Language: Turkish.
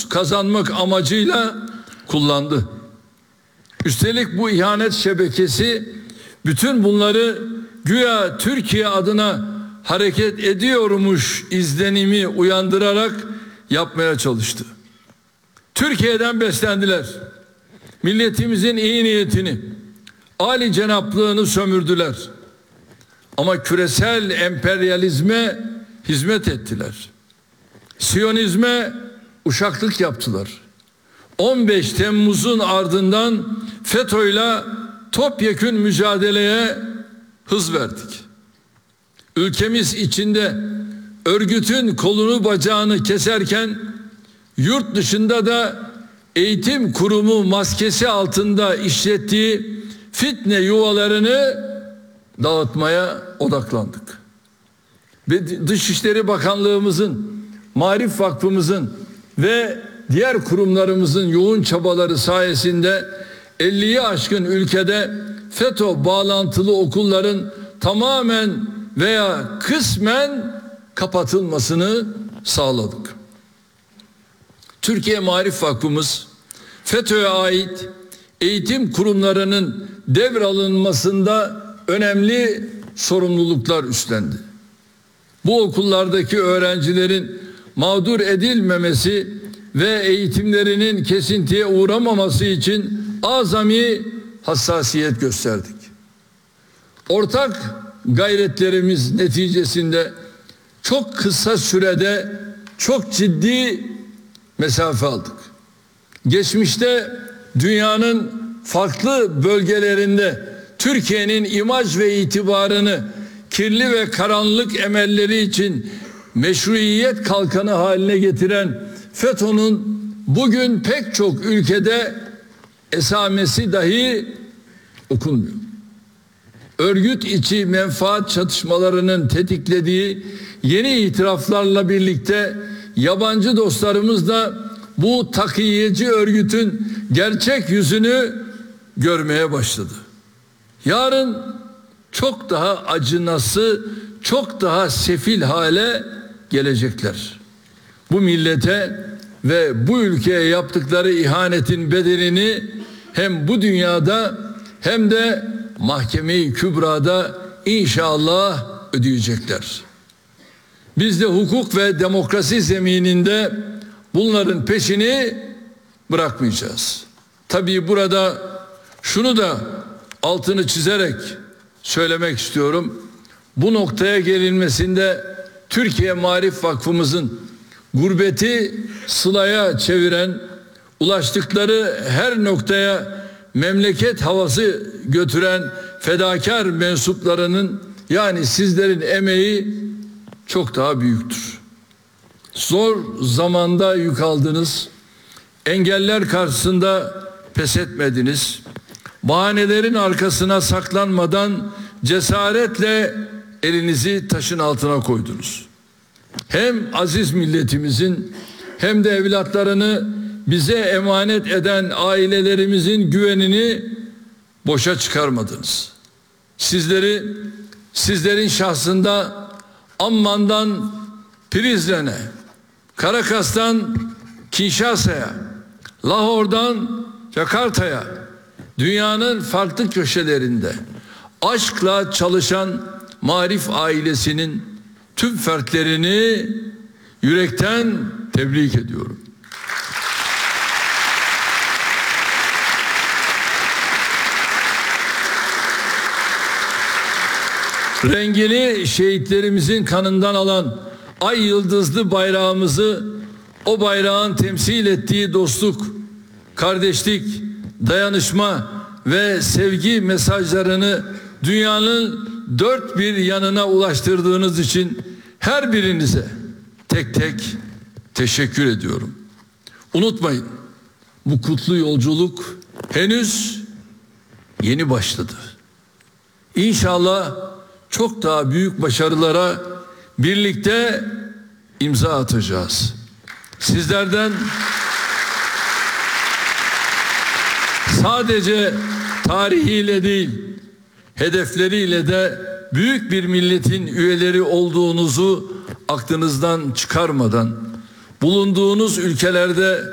nüfus kazanmak amacıyla kullandı. Üstelik bu ihanet şebekesi bütün bunları güya Türkiye adına hareket ediyormuş izlenimi uyandırarak yapmaya çalıştı. Türkiye'den beslendiler. Milletimizin iyi niyetini, âli cenaplığını sömürdüler. Ama küresel emperyalizme hizmet ettiler. Siyonizme uşaklık yaptılar. 15 Temmuz'un ardından FETÖ'yle topyekün mücadeleye hız verdik. Ülkemiz içinde örgütün kolunu bacağını keserken yurt dışında da eğitim kurumu maskesi altında işlettiği fitne yuvalarını dağıtmaya odaklandık. Ve Dışişleri Bakanlığımızın, Maarif Vakfımızın ve diğer kurumlarımızın yoğun çabaları sayesinde 50'yi aşkın ülkede FETÖ bağlantılı okulların tamamen veya kısmen kapatılmasını sağladık. Türkiye Maarif Vakfımız FETÖ'ye ait eğitim kurumlarının devralınmasında önemli sorumluluklar üstlendi. Bu okullardaki öğrencilerin mağdur edilmemesi ve eğitimlerinin kesintiye uğramaması için azami hassasiyet gösterdik. Ortak gayretlerimiz neticesinde çok kısa sürede çok ciddi mesafe aldık. Geçmişte dünyanın farklı bölgelerinde Türkiye'nin imaj ve itibarını kirli ve karanlık emelleri için meşruiyet kalkanı haline getiren FETÖ'nün bugün pek çok ülkede esamesi dahi okunmuyor. Örgüt içi menfaat çatışmalarının tetiklediği yeni itiraflarla birlikte yabancı dostlarımız da bu takiyeci örgütün gerçek yüzünü görmeye başladı. Yarın çok daha acınası, çok daha sefil hale gelecekler. Bu millete ve bu ülkeye yaptıkları ihanetin bedelini hem bu dünyada hem de mahkeme-i kübrada inşallah ödeyecekler. Biz de hukuk ve demokrasi zemininde bunların peşini bırakmayacağız. Tabii burada şunu da altını çizerek söylemek istiyorum. Bu noktaya gelinmesinde Türkiye Maarif Vakfımızın gurbeti sılaya çeviren, ulaştıkları her noktaya memleket havası götüren fedakar mensuplarının, yani sizlerin emeği çok daha büyüktür. Zor zamanda yük aldınız, engeller karşısında pes etmediniz, bahanelerin arkasına saklanmadan cesaretle elinizi taşın altına koydunuz. Hem aziz milletimizin hem de evlatlarını bize emanet eden ailelerimizin güvenini boşa çıkarmadınız. Sizlerin şahsında Amman'dan Prizren'e, Karakas'tan Kinshasa'ya, Lahor'dan Jakarta'ya, dünyanın farklı köşelerinde aşkla çalışan Maarif ailesinin tüm fertlerini yürekten tebrik ediyorum. Rengini şehitlerimizin kanından alan ay yıldızlı bayrağımızı, o bayrağın temsil ettiği dostluk, kardeşlik, dayanışma ve sevgi mesajlarını dünyanın dört bir yanına ulaştırdığınız için her birinize tek tek teşekkür ediyorum. Unutmayın, bu kutlu yolculuk henüz yeni başladı. İnşallah çok daha büyük başarılara birlikte imza atacağız. Sizlerden sadece tarihiyle değil, hedefleriyle de büyük bir milletin üyeleri olduğunuzu aklınızdan çıkarmadan, bulunduğunuz ülkelerde